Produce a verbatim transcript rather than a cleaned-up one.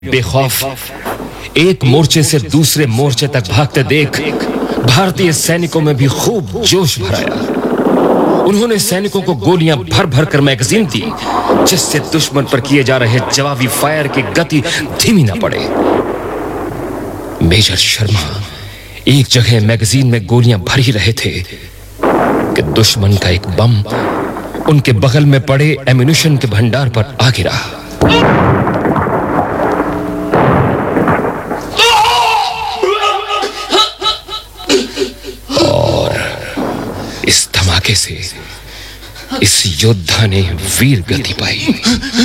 बेखौफ एक मोर्चे से दूसरे मोर्चे तक भागते देख भारतीय सैनिकों में भी खूब जोश भर आया। उन्होंने सैनिकों को गोलियां भर भर कर मैगजीन दी, जिससे दुश्मन पर किए जा रहे जवाबी फायर की गति धीमी न पड़े। मेजर शर्मा एक जगह मैगजीन में गोलियां भर ही रहे थे कि दुश्मन का एक बम उनके बगल में पड़े एम्यूनिशन के भंडार पर आ गिरा। इस धमाके से इस योद्धा ने वीर गति पाई।